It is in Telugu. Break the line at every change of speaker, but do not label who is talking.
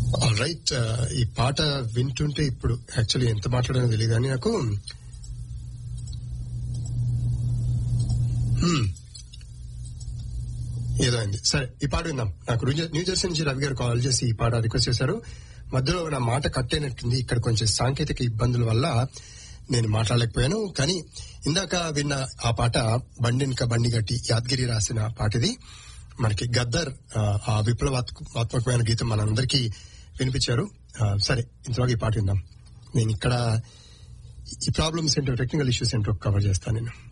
రైట్. ఈ పాట వింటుంటే ఇప్పుడు యాక్చువల్లీ ఎంత మాట్లాడానో తెలియదు కానీ నాకు ఏదో అయింది. సరే, ఈ పాట విందాం. నాకు న్యూ జెర్సీ నుంచి రవి గారు కాల్ చేసి ఈ పాట రిక్వెస్ట్ చేశారు. మధ్యలో నా మాట కట్ అయినట్టుంది. ఇక్కడ కొంచెం సాంకేతిక ఇబ్బందుల వల్ల నేను మాట్లాడలేకపోయాను. కానీ ఇందాక విన్న ఆ పాట బండిన్క బండి గట్టి యాద్గిరి రాసిన పాట ఇది. మనకి గద్దర్ ఆ విప్లవాత్మకమైన గీతం మనందరికీ వినిపించారు. సరే, ఇంతలోకి ఈ పాట విందాం. నేను ఇక్కడ ఈ ప్రాబ్లమ్స్ ఏంటో, టెక్నికల్ ఇష్యూస్ ఏంటో కవర్ చేస్తాను నేను.